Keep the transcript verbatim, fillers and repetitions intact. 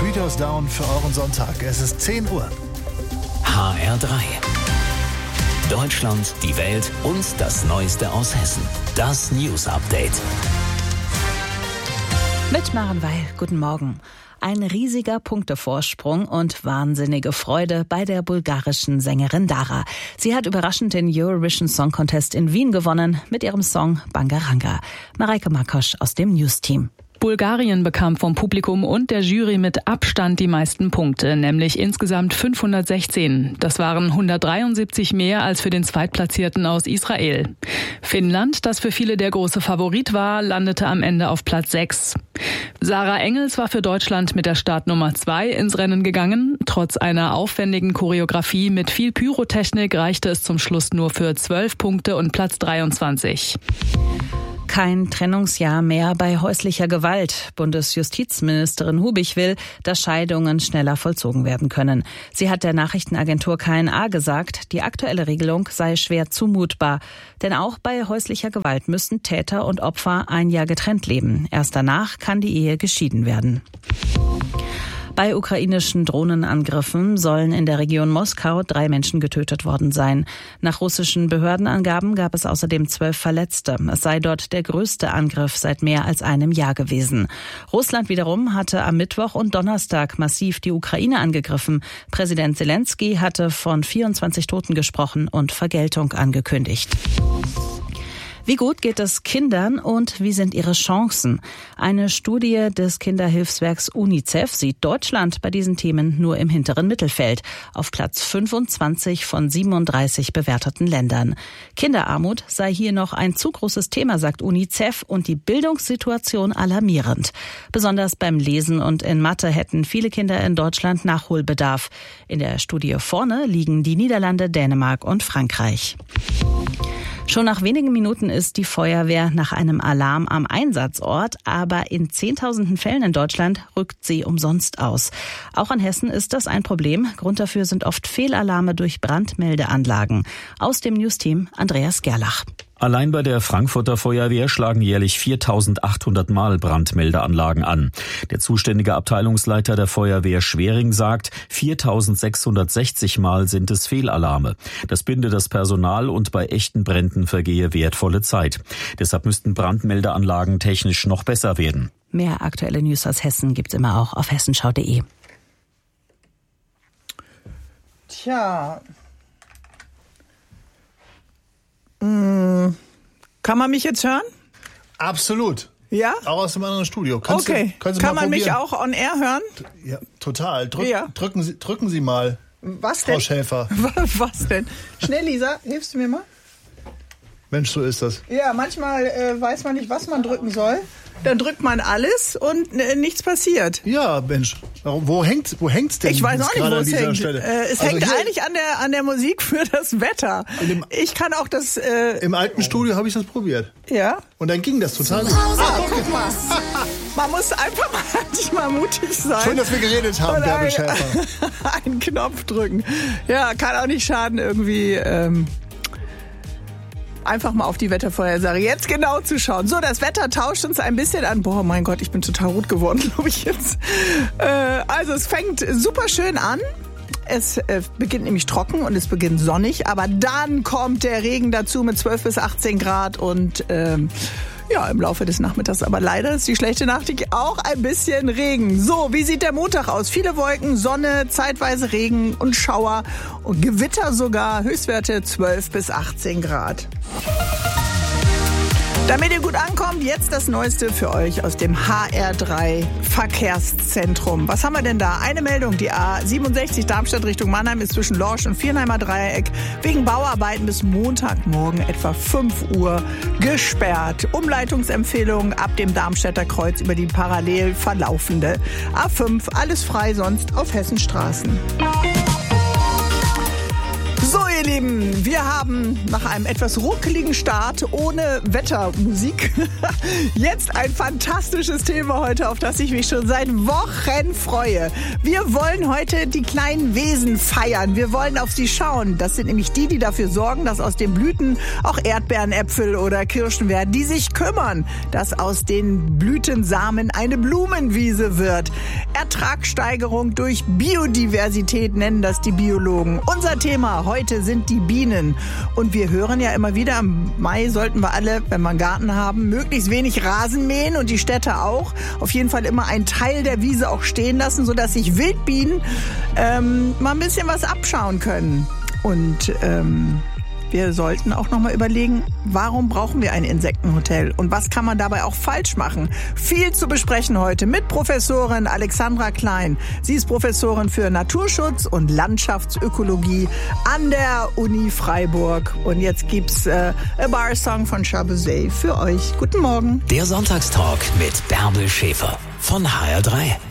Mythos down für euren Sonntag. Es ist zehn Uhr. H R drei. Deutschland, die Welt und das Neueste aus Hessen. Das News Update. Mit Maren Weil, guten Morgen. Ein riesiger Punktevorsprung und wahnsinnige Freude bei der bulgarischen Sängerin Dara. Sie hat überraschend den Eurovision Song Contest in Wien gewonnen mit ihrem Song Bangaranga. Mareike Makosch aus dem News-Team. Bulgarien bekam vom Publikum und der Jury mit Abstand die meisten Punkte, nämlich insgesamt fünfhundertsechzehn. Das waren hundertdreiundsiebzig mehr als für den Zweitplatzierten aus Israel. Finnland, das für viele der große Favorit war, landete am Ende auf Platz sechs. Sarah Engels war für Deutschland mit der Startnummer zwei ins Rennen gegangen. Trotz einer aufwendigen Choreografie mit viel Pyrotechnik reichte es zum Schluss nur für zwölf Punkte und Platz dreiundzwanzig. Kein Trennungsjahr mehr bei häuslicher Gewalt. Bundesjustizministerin Hubich will, dass Scheidungen schneller vollzogen werden können. Sie hat der Nachrichtenagentur K N A gesagt, die aktuelle Regelung sei schwer zumutbar. Denn auch bei häuslicher Gewalt müssen Täter und Opfer ein Jahr getrennt leben. Erst danach kann die Ehe geschieden werden. Bei ukrainischen Drohnenangriffen sollen in der Region Moskau drei Menschen getötet worden sein. Nach russischen Behördenangaben gab es außerdem zwölf Verletzte. Es sei dort der größte Angriff seit mehr als einem Jahr gewesen. Russland wiederum hatte am Mittwoch und Donnerstag massiv die Ukraine angegriffen. Präsident Zelensky hatte von vierundzwanzig Toten gesprochen und Vergeltung angekündigt. Wie gut geht es Kindern und wie sind ihre Chancen? Eine Studie des Kinderhilfswerks UNICEF sieht Deutschland bei diesen Themen nur im hinteren Mittelfeld, auf Platz fünfundzwanzig von siebenunddreißig bewerteten Ländern. Kinderarmut sei hier noch ein zu großes Thema, sagt UNICEF, und die Bildungssituation alarmierend. Besonders beim Lesen und in Mathe hätten viele Kinder in Deutschland Nachholbedarf. In der Studie vorne liegen die Niederlande, Dänemark und Frankreich. Schon nach wenigen Minuten ist die Feuerwehr nach einem Alarm am Einsatzort, aber in zehntausenden Fällen in Deutschland rückt sie umsonst aus. Auch in Hessen ist das ein Problem. Grund dafür sind oft Fehlalarme durch Brandmeldeanlagen. Aus dem News-Team Andreas Gerlach. Allein bei der Frankfurter Feuerwehr schlagen jährlich viertausendachthundert Mal Brandmeldeanlagen an. Der zuständige Abteilungsleiter der Feuerwehr Schwering sagt, viertausendsechshundertsechzig Mal sind es Fehlalarme. Das binde das Personal und bei echten Bränden vergehe wertvolle Zeit. Deshalb müssten Brandmeldeanlagen technisch noch besser werden. Mehr aktuelle News aus Hessen gibt's immer auch auf hessenschau punkt de. Tja... Kann man mich jetzt hören? Absolut. Ja? Auch aus dem anderen Studio. Kannst okay. Du, kannst du Kann mal man probieren? mich auch on air hören? Ja, total. Drück, ja. Drücken Sie, drücken Sie mal. Was Frau denn? Schäfer. Was denn? Schnell, Lisa, hilfst du mir mal? Mensch, so ist das. Ja, manchmal äh, weiß man nicht, was man drücken soll. Dann drückt man alles und äh, nichts passiert. Ja, Mensch. Warum, wo hängt wo hängt's denn? Ich weiß auch nicht, wo es hängt. Stelle? Äh, es also hängt hier, eigentlich an der an der Musik für das Wetter. Dem, ich kann auch das... Äh, Im alten Studio habe ich das probiert. Ja? Und dann ging das total gut. Ah, guck mal. Man muss einfach mal, mal mutig sein. Schön, dass wir geredet haben, Bärbel Schäfer. Einen Knopf drücken. Ja, kann auch nicht schaden, irgendwie... Ähm, einfach mal auf die Wettervorhersage jetzt genau zu schauen. So, das Wetter tauscht uns ein bisschen an. Boah, mein Gott, ich bin total rot geworden, glaube ich jetzt. Äh, also es fängt super schön an. Es äh, beginnt nämlich trocken und es beginnt sonnig. Aber dann kommt der Regen dazu mit zwölf bis achtzehn Grad und ähm, ja, im Laufe des Nachmittags. Aber leider ist die schlechte Nachricht auch ein bisschen Regen. So, wie sieht der Montag aus? Viele Wolken, Sonne, zeitweise Regen und Schauer und Gewitter sogar. Höchstwerte zwölf bis achtzehn Grad. Damit ihr gut ankommt, jetzt das Neueste für euch aus dem H R drei Verkehrszentrum. Was haben wir denn da? Eine Meldung, die A siebenundsechzig Darmstadt Richtung Mannheim ist zwischen Lorsch und Viernheimer Dreieck wegen Bauarbeiten bis Montagmorgen etwa fünf Uhr gesperrt. Umleitungsempfehlung ab dem Darmstädter Kreuz über die parallel verlaufende A fünf. Alles frei sonst auf Hessenstraßen. So, ihr ihr Lieben, wir haben nach einem etwas ruckeligen Start ohne Wettermusik jetzt ein fantastisches Thema heute, auf das ich mich schon seit Wochen freue. Wir wollen heute die kleinen Wesen feiern. Wir wollen auf sie schauen. Das sind nämlich die, die dafür sorgen, dass aus den Blüten auch Erdbeeren, Äpfel oder Kirschen werden, die sich kümmern, dass aus den Blütensamen eine Blumenwiese wird. Ertragssteigerung durch Biodiversität nennen das die Biologen. Unser Thema heute sind die Bienen. Und wir hören ja immer wieder, im Mai sollten wir alle, wenn wir einen Garten haben, möglichst wenig Rasen mähen und die Städte auch. Auf jeden Fall immer einen Teil der Wiese auch stehen lassen, sodass sich Wildbienen ähm, mal ein bisschen was abschauen können. Und ähm, wir sollten auch noch mal überlegen, warum brauchen wir ein Insektenhotel und was kann man dabei auch falsch machen? Viel zu besprechen heute mit Professorin Alexandra Klein. Sie ist Professorin für Naturschutz und Landschaftsökologie an der Uni Freiburg. Und jetzt gibt's äh, A Bar Song von Chabuzet für euch. Guten Morgen. Der Sonntagstalk mit Bärbel Schäfer von H R drei.